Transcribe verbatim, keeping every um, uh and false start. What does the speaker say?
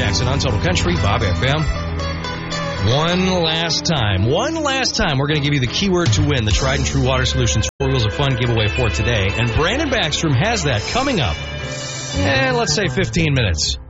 Jackson on Total Country, Bob F M. One last time, one last time, we're going to give you the keyword to win, the Tried and True Water Solutions Four Wheels of Fun giveaway for today. And Brandon Backstrom has that coming up in, let's say, fifteen minutes.